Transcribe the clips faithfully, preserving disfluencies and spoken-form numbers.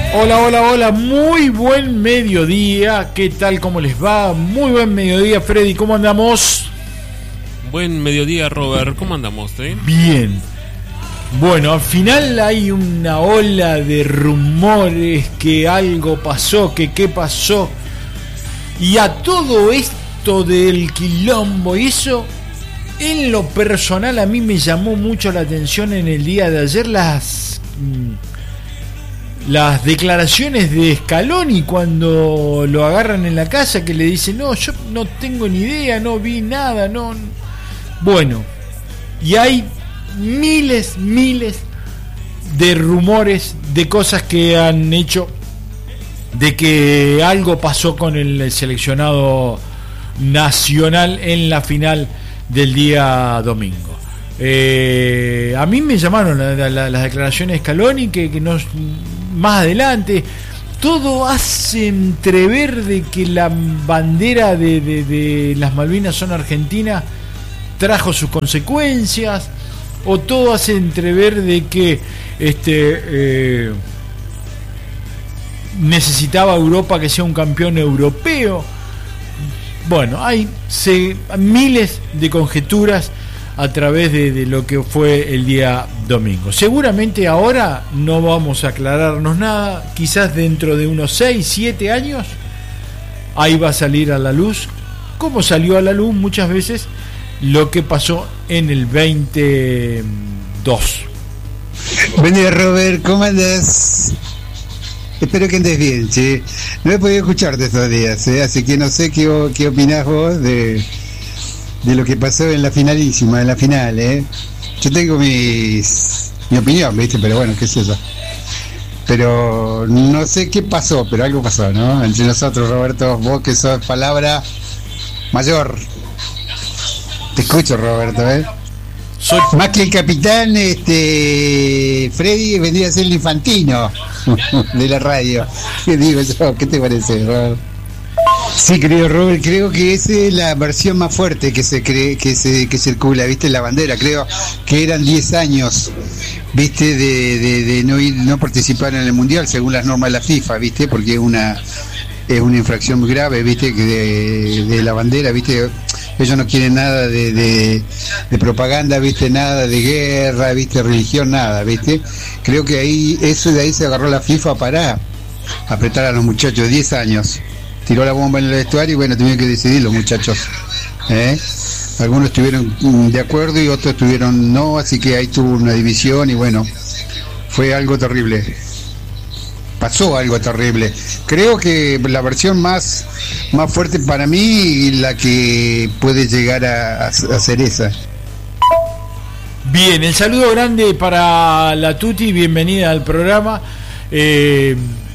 Hola, hola, hola, muy buen mediodía. ¿Qué tal? ¿Cómo les va? Muy buen mediodía, Freddy. ¿Cómo andamos? Buen mediodía, Robert. ¿Cómo andamos? Eh? Bien. Bueno, al final hay una ola de rumores que algo pasó, que qué pasó. Y a todo esto del quilombo y eso, en lo personal a mí me llamó mucho la atención en el día de ayer las... las declaraciones de Scaloni cuando lo agarran en la casa, que le dicen, no, yo no tengo ni idea, no vi nada, no. Bueno, y hay miles, miles de rumores, de cosas que han hecho, de que algo pasó con el seleccionado nacional en la final del día domingo. Eh, a mí me llamaron la, la, la, las declaraciones de Scaloni, que, que nos, más adelante todo hace entrever de que la bandera de, de, de las Malvinas son argentinas trajo sus consecuencias, o todo hace entrever de que este eh, necesitaba Europa que sea un campeón europeo. Bueno, hay se, miles de conjeturas a través de, de lo que fue el día domingo. Seguramente ahora no vamos a aclararnos nada, quizás dentro de unos seis, siete años ahí va a salir a la luz, como salió a la luz muchas veces lo que pasó en el veintidós. Buen día, Robert, ¿cómo andas? Espero que andes bien, che. No he podido escucharte estos días, ¿eh? Así que no sé qué, qué opinás vos de... de lo que pasó en la finalísima, en la final, ¿eh? Yo tengo mis, mi opinión, ¿viste? Pero bueno, qué sé yo. Pero no sé qué pasó, pero algo pasó, ¿no? Entre nosotros, Roberto, vos que sos palabra mayor. Te escucho, Roberto, ¿eh? Soy... Más que el capitán, este Freddy vendría a ser el infantino de la radio. ¿Qué digo yo? ¿Qué te parece, Roberto? Sí, querido Robert, creo que esa es la versión más fuerte que se cree, que se que circula, viste, la bandera. Creo que eran diez años, viste, de, de, de no ir, no participar en el mundial según las normas de la FIFA, viste, porque es una es una infracción muy grave, viste, que de, de la bandera, viste. Ellos no quieren nada de, de, de propaganda, viste, nada de guerra, viste, religión, nada, viste. Creo que ahí eso de ahí se agarró la FIFA para apretar a los muchachos, diez años. Tiró la bomba en el vestuario y bueno, tuvieron que decidir los muchachos, ¿eh? Algunos estuvieron de acuerdo y otros estuvieron no, así que ahí tuvo una división y bueno, fue algo terrible, pasó algo terrible. Creo que la versión más más fuerte para mí y la que puede llegar a, a ser esa. Bien, el saludo grande para la Tuti, bienvenida al programa. eh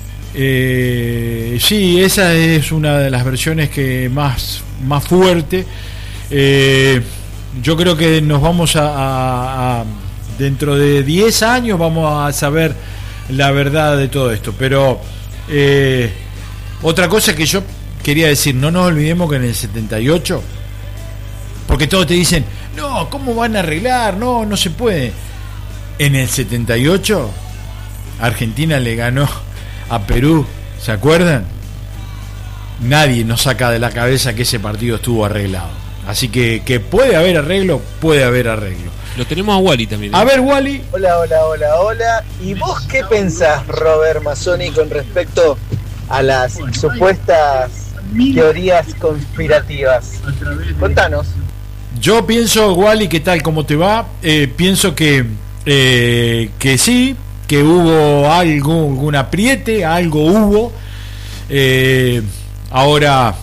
Eh, sí, esa es una de las versiones que más, más fuerte. Eh, yo creo que nos vamos a, a, a dentro de diez años vamos a saber la verdad de todo esto. Pero eh, otra cosa que yo quería decir, no nos olvidemos que en el setenta y ocho, porque todos te dicen, no, ¿cómo van a arreglar? No, no se puede. En el setenta y ocho Argentina le ganó a Perú, ¿se acuerdan? Nadie nos saca de la cabeza que ese partido estuvo arreglado. Así que, que puede haber arreglo, puede haber arreglo. Lo tenemos a Wally también, ¿eh? A ver, Wally. Hola, hola, hola, hola. ¿Y vos qué pensás, Robert Mazzoni, con respecto a las supuestas teorías conspirativas? Contanos. Yo pienso, Wally, ¿qué tal? ¿Cómo te va? Eh, pienso que, eh, que sí, que hubo algo, algún apriete, algo hubo. Eh, ahora,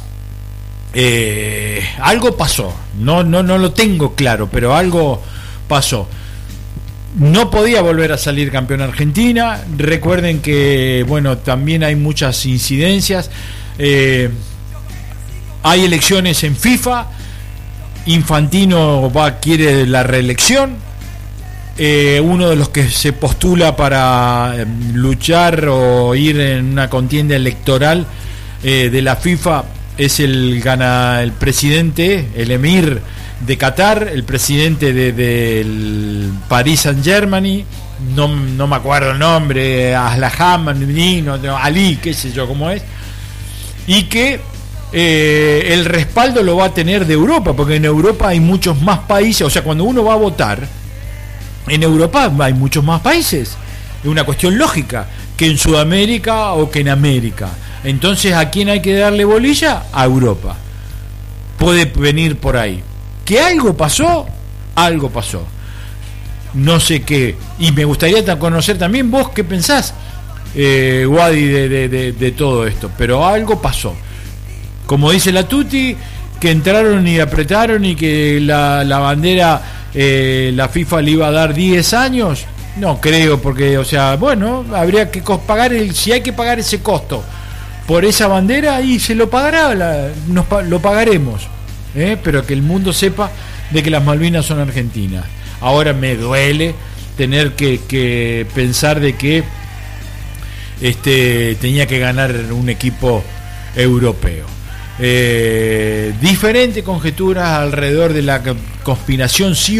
eh, algo pasó. No, no, no lo tengo claro, pero algo pasó. No podía volver a salir campeón Argentina. Recuerden que, bueno, también hay muchas incidencias. Eh, hay elecciones en FIFA. Infantino va, quiere la reelección. Eh, uno de los que se postula para eh, luchar o ir en una contienda electoral eh, de la FIFA es el gana el presidente, el emir de Qatar, el presidente de, del Paris Saint-Germain, no, no me acuerdo el nombre, Aslaham, Ali, qué sé yo cómo es, y que eh, el respaldo lo va a tener de Europa, porque en Europa hay muchos más países, o sea, cuando uno va a votar, en Europa hay muchos más países, es una cuestión lógica, que en Sudamérica o que en América. Entonces, ¿a quién hay que darle bolilla? A Europa. Puede venir por ahí. ¿Que algo pasó? Algo pasó. No sé qué. Y me gustaría conocer también vos qué pensás, eh, Wadi, de, de, de, de todo esto. Pero algo pasó. Como dice la Tuti, que entraron y apretaron y que la, la bandera, eh, la FIFA le iba a dar diez años. No creo, porque, o sea, bueno, habría que pagar, el, si hay que pagar ese costo por esa bandera, y se lo pagará, la, nos, lo pagaremos, ¿eh? Pero que el mundo sepa de que las Malvinas son argentinas. Ahora me duele tener que, que pensar de que este tenía que ganar un equipo europeo. Eh, diferentes conjeturas alrededor de la conspiración sí